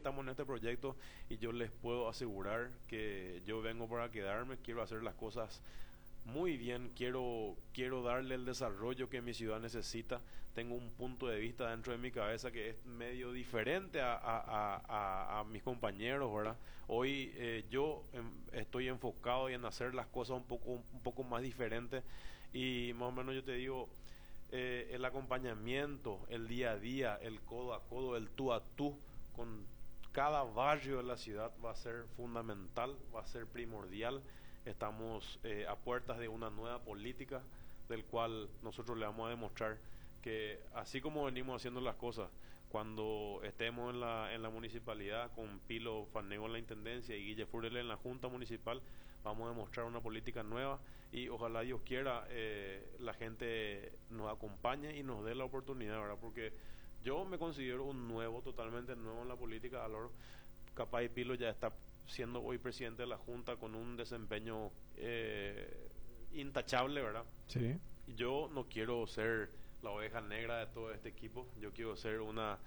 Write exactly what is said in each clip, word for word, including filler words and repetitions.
estamos en este proyecto y yo les puedo asegurar que yo vengo para quedarme, quiero hacer las cosas muy bien, quiero, quiero darle el desarrollo que mi ciudad necesita. Tengo un punto de vista dentro de mi cabeza que es medio diferente a, a, a, a, a mis compañeros, ¿verdad? Hoy eh, yo em, estoy enfocado en hacer las cosas un poco, un poco más diferentes, y más o menos yo te digo, eh, el acompañamiento, el día a día, el codo a codo, el tú a tú con cada barrio de la ciudad va a ser fundamental, va a ser primordial. Estamos eh, a puertas de una nueva política, del cual nosotros le vamos a demostrar que así como venimos haciendo las cosas, cuando estemos en la, en la municipalidad con Pilo Fanego en la intendencia y Guille Furel en la junta municipal, vamos a demostrar una política nueva, y ojalá Dios quiera eh, la gente nos acompañe y nos dé la oportunidad, ¿verdad? Porque yo me considero un nuevo, totalmente nuevo en la política. Alor, capaz y Pilo ya está siendo hoy presidente de la Junta con un desempeño eh, intachable, ¿verdad? Sí. Yo no quiero ser la oveja negra de todo este equipo, yo quiero ser una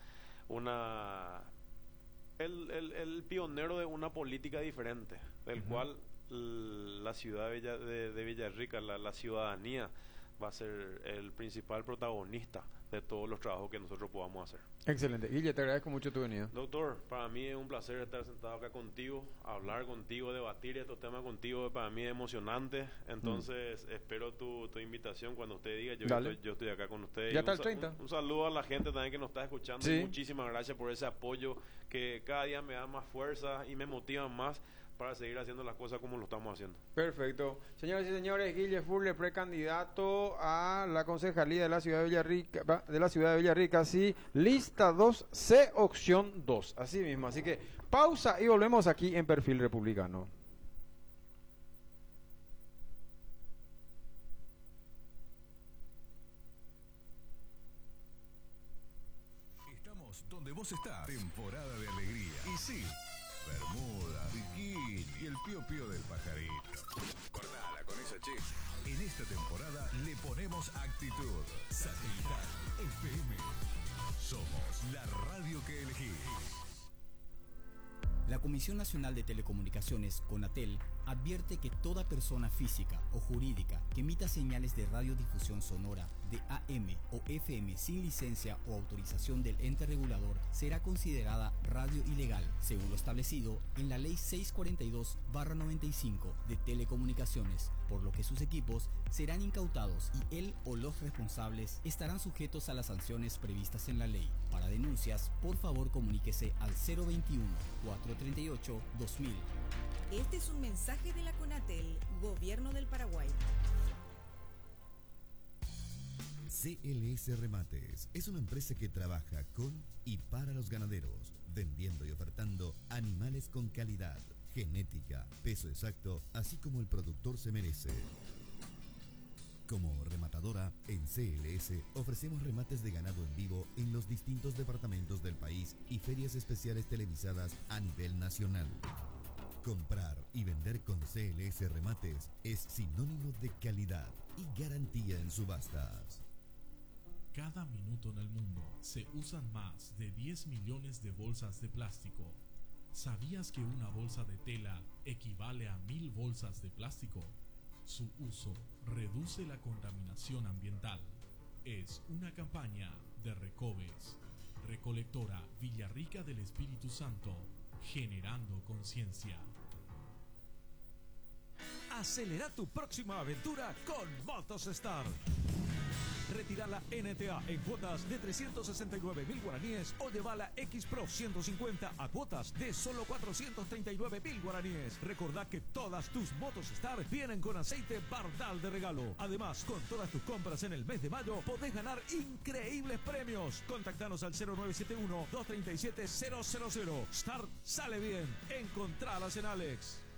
una el, el, el pionero de una política diferente, del uh-huh. cual l- la ciudad de, Villa, de, de Villarrica, la, la ciudadanía va a ser el principal protagonista de todos los trabajos que nosotros podamos hacer. Excelente. Guille, te agradezco mucho tu venida. Doctor, para mí es un placer estar sentado acá contigo, hablar contigo, debatir estos temas contigo. Para mí es emocionante. Entonces, mm. espero tu, tu invitación cuando usted diga. Yo, estoy, yo estoy acá con usted. Ya está el treinta. Un, un saludo a la gente también que nos está escuchando. Sí. Y muchísimas gracias por ese apoyo que cada día me da más fuerza y me motiva más para seguir haciendo las cosas como lo estamos haciendo. Perfecto. Señoras y señores, Guille Furler, precandidato a la concejalía de la ciudad de Villarrica, de la ciudad de Villarrica, sí, lista dos C, opción dos, así mismo. Así que pausa y volvemos aquí en Perfil Republicano. Estamos donde vos estás. Temporada de alegría. Y sí, bermuda, bikini y el pío pío del pajarito. Cortala con esa che. En esta temporada le ponemos actitud. Satelital F M. Somos la radio que elegís. La Comisión Nacional de Telecomunicaciones, CONATEL, advierte que toda persona física o jurídica que emita señales de radiodifusión sonora de A M o F M sin licencia o autorización del ente regulador será considerada radio ilegal, según lo establecido en la Ley seiscientos cuarenta y dos barra noventa y cinco de Telecomunicaciones, por lo que sus equipos serán incautados y él o los responsables estarán sujetos a las sanciones previstas en la ley. Para denuncias, por favor comuníquese al cero veintiuno, cuatrocientos treinta y ocho, dos mil. Este es un mensaje de la CONATEL, Gobierno del Paraguay. C L S Remates es una empresa que trabaja con y para los ganaderos, vendiendo y ofertando animales con calidad, genética, peso exacto, así como el productor se merece. Como rematadora, en C L S ofrecemos remates de ganado en vivo en los distintos departamentos del país y ferias especiales televisadas a nivel nacional. Comprar y vender con C L S Remates es sinónimo de calidad y garantía en subastas. Cada minuto en el mundo se usan más de diez millones de bolsas de plástico. ¿Sabías que una bolsa de tela equivale a mil bolsas de plástico? Su uso reduce la contaminación ambiental. Es una campaña de Recobes, Recolectora Villarrica del Espíritu Santo, generando conciencia. Acelera tu próxima aventura con MotosStar. Retira la N T A en cuotas de trescientos sesenta y nueve mil guaraníes o lleva la X Pro ciento cincuenta a cuotas de solo cuatrocientos treinta y nueve mil guaraníes. Recordá que todas tus MotosStar vienen con aceite Bardal de regalo. Además, con todas tus compras en el mes de mayo podés ganar increíbles premios. Contactanos al cero nueve siete uno, dos tres siete, cero cero cero. Start sale bien. Encontralas en Alex.